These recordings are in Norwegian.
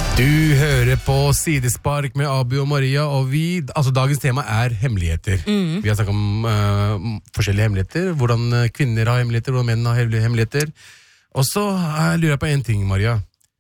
Du hører på Sidespark med Abu og Maria, og dagens tema hemmeligheter. Vi har snakket om forskjellige hemmeligheter, hvordan kvinner har hemmeligheter, hvordan menn har hemmeligheter. Og så lurer jeg på en ting, Maria.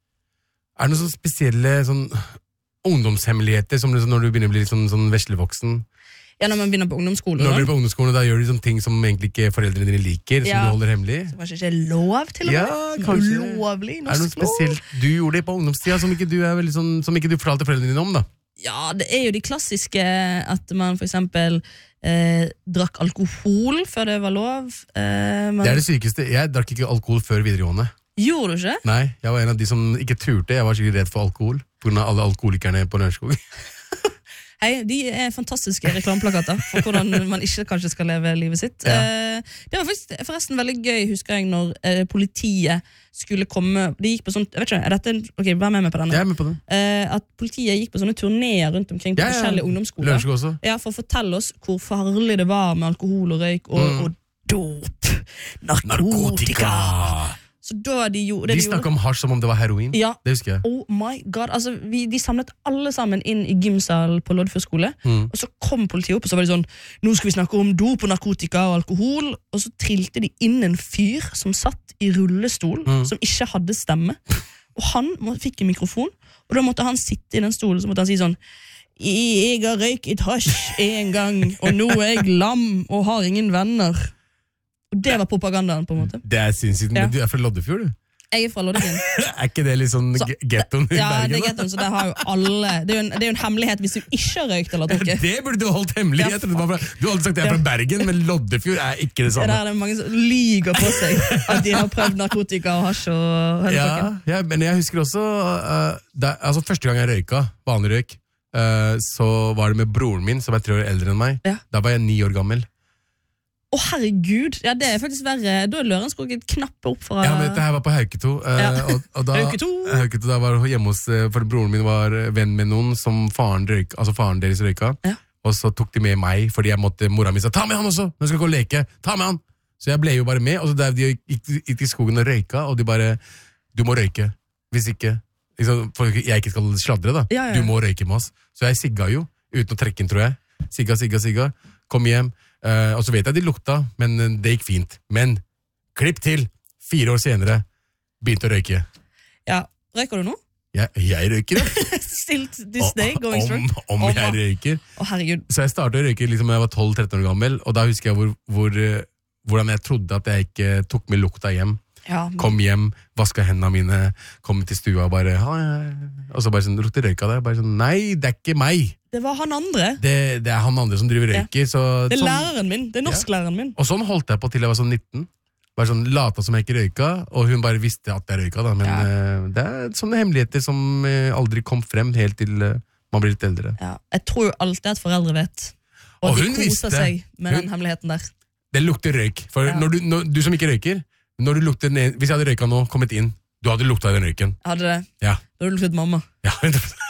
Det noen sånne spesielle ungdomshemmeligheter, som når du begynner å bli sånn veslevoksen? Ja, når man begynner på ungdomsskolen. Når du begynner på ungdomsskolen, da gjør du sånne ting som egentlig ikke foreldrene dine liker, som du holder hemmelig. Så kanskje ikke lov til å være? Ja, kanskje. Ulovlig, Det noe spesielt du gjorde det på ungdomstida, som ikke du fortalte foreldrene dine om, da? Ja, det jo de klassiske, at man for eksempel drakk alkohol før det var lov. Det det sykeste. Jeg drakk ikke alkohol før videregående. Gjorde du ikke? Nei, jeg var en av de som ikke turte. Jeg var skikkelig redd for alkohol, på grunn av alle alkoholikerne på Lørenskog. Hei, de fantastiske reklameplakater for hvordan man ikke kanskje skal leve livet sitt. Det var forresten veldig gøy, husker jeg, når politiet skulle komme. De gikk på sånn, jeg vet ikke, ok, vær med meg på denne. Jeg med på den. At politiet gikk på sånne turnéer rundt omkring på forskjellige ungdomsskoler. Lørenskog også. Ja, for å fortelle oss hvor farlig det var med alkohol og røyk og dop. Narkotika. Så da de snakket om hasj som om det var heroin. Ja. Det husker jeg. Oh my god, altså de samlet alle sammen inn i gymsalen på Loddefjord skole, og så kom politiet opp, og så var de sånn, nå skal vi snakke om dop og narkotika og alkohol, og så trilte de inn en fyr som satt i rullestol, som ikke hadde stemme, og han fikk en mikrofon, og da måtte han sitte i den stolen, så måtte han si sånn, jeg har røyket hasj en gang, og nå jeg lam og har ingen venner. Og det var propagandaen, på en måte. Det sinnssykt, men du fra Loddefjord, du? Jeg fra Loddefjord. Ikke det litt sånn gettoen i Bergen? Ja, det gettoen, så det har jo alle. Det jo en hemmelighet hvis du ikke har røykt eller drukket. Det burde du holdt hemmelig. Du har aldri sagt at jeg fra Bergen, men Loddefjord ikke det samme. Det mange som lyger på seg at de har prøvd narkotika og hasj og hele pakken. Ja, men jeg husker også, første gang jeg røyka, vanlig røyk, så var det med broren min, som 3 år eldre enn meg. Da var jeg 9 år gammel. Herregud, ja, det faktisk verre. Da Lørenskog et knappe opp fra... Ja, men dette her var på Hauketo. Hauketo, da var hjemme hos... For broren min var venn med noen som faren deres røyka. Ja. Og så tok de med meg, fordi mora mi sa, ta med han også, nå skal jeg gå og leke, ta med han! Så jeg ble jo bare med, og så der de gikk i skogen og røyka, og de bare, du må røyke, hvis ikke, for jeg ikke skal sladre da, du må røyke med oss. Så jeg sigga jo, uten å trekke inn, tror jeg. Sigga, kom hjem, og så vet jeg de lukta, men det gikk fint. Men klipp til, 4 år senere, begynte å røyke. Ja, røyker du nå? Jeg røyker, ja. Still this day, going strong. Om jeg røyker. Herregud. Så jeg startet å røyke da jeg var 12-13 år gammel, og da husker jeg hvordan jeg trodde at jeg ikke tok med lukta hjem. Ja. Kom hjem, vasket hendene mine, kom til stua og bare, og så bare sånn, lukte røyka der, bare sånn, nei, det ikke meg. Det var han andre. Det han andre som driver røyker. Så, det læreren min, det norsklæreren min. Og sånn holdt jeg på til jeg var sånn 19. Bare sånn lata som jeg ikke røyka, og hun bare visste at jeg røyka da. Men det sånne hemmeligheter som aldri kom frem helt til man blir litt eldre. Ja, jeg tror jo alltid at foreldre vet. Og de koser seg med den hemmeligheten der. Det lukter røyk. For når du som ikke røyker, hvis jeg hadde røyka nå, kommet inn, du hadde lukta den røyken. Hadde det? Ja. Da hadde du luktet mamma. Ja,